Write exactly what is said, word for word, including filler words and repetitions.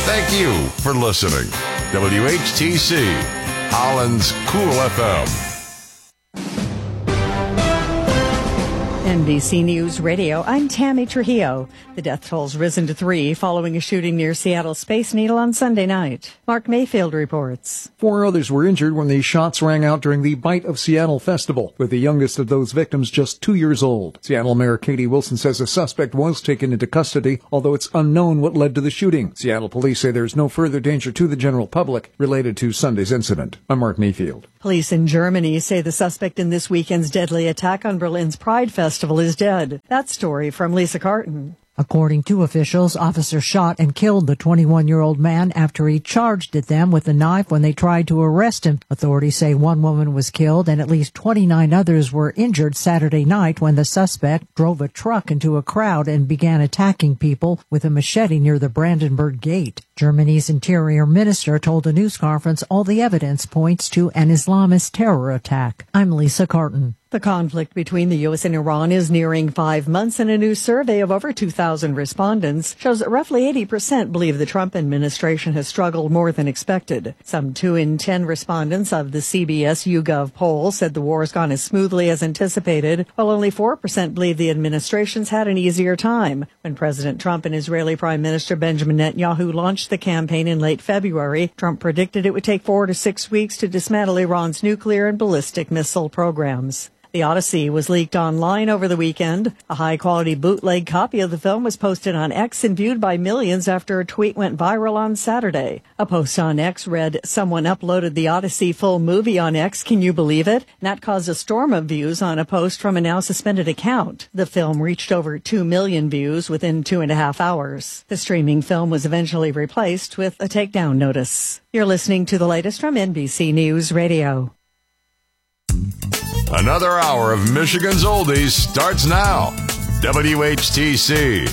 Thank you for listening. W H T C, Holland's Cool F M. N B C News Radio, I'm Tammy Trujillo. The death toll's risen to three following a shooting near Seattle Space Needle on Sunday night. Mark Mayfield reports. Four others were injured when the shots rang out during the Bite of Seattle festival, with the youngest of those victims just two years old. Seattle Mayor Katie Wilson says a suspect was taken into custody, although it's unknown what led to the shooting. Seattle police say there's no further danger to the general public related to Sunday's incident. I'm Mark Mayfield. Police in Germany say the suspect in this weekend's deadly attack on Berlin's Pride Festival is dead. That story from Lisa Carton. According to officials, officers shot and killed the twenty-one-year-old man after he charged at them with a knife when they tried to arrest him. Authorities say one woman was killed and at least twenty-nine others were injured Saturday night when the suspect drove a truck into a crowd and began attacking people with a machete near the Brandenburg Gate. Germany's interior minister told a news conference all the evidence points to an Islamist terror attack. I'm Lisa Carton. The conflict between the U S and Iran is nearing five months, and a new survey of over two thousand respondents shows that roughly eighty percent believe the Trump administration has struggled more than expected. Some two in ten respondents of the C B S YouGov poll said the war has gone as smoothly as anticipated, while only four percent believe the administration's had an easier time. When President Trump and Israeli Prime Minister Benjamin Netanyahu launched the campaign in late February, Trump predicted it would take four to six weeks to dismantle Iran's nuclear and ballistic missile programs. The Odyssey was leaked online over the weekend. A high-quality bootleg copy of the film was posted on X and viewed by millions after a tweet went viral on Saturday. A post on X read, "Someone uploaded the Odyssey full movie on X, can you believe it?" And that caused a storm of views on a post from a now-suspended account. The film reached over two million views within two and a half hours. The streaming film was eventually replaced with a takedown notice. You're listening to the latest from N B C News Radio. Another hour of Michigan's Oldies starts now. W H T C.